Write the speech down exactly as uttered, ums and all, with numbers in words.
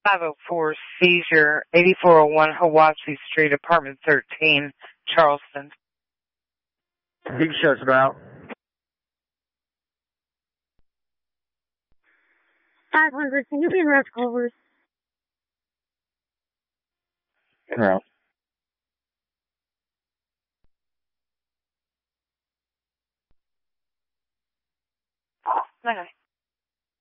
five oh four seizure, eighty-four oh one Hiwassee Street, apartment thirteen, Charleston. Big shots about. five hundred, can you be in Rush Culver's? No. Okay.